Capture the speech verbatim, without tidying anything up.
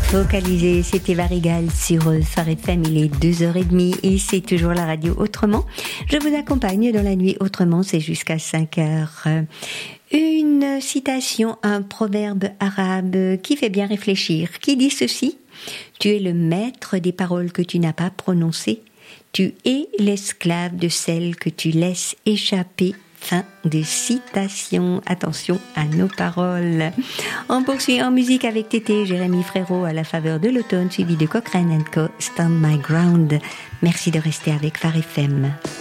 Vocalisé, c'était Varigal sur Phare F M, il est deux heures trente et c'est toujours la radio Autrement. Je vous accompagne dans la nuit Autrement, c'est jusqu'à cinq heures. Une citation, un proverbe arabe qui fait bien réfléchir, qui dit ceci: tu es le maître des paroles que tu n'as pas prononcées, tu es l'esclave de celles que tu laisses échapper. Fin de citation. Attention à nos paroles. On poursuit en musique avec Tété, Jérémy Frérot à la faveur de l'automne, suivi de Cochrane and Co. Stand My Ground. Merci de rester avec Phare F M.